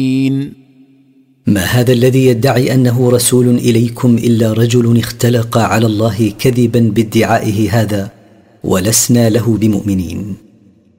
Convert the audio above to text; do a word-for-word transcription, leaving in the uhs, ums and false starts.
ما هذا الذي يدعي أنه رسول إليكم إلا رجل اختلق على الله كذبا بادعائه هذا، ولسنا له بمؤمنين.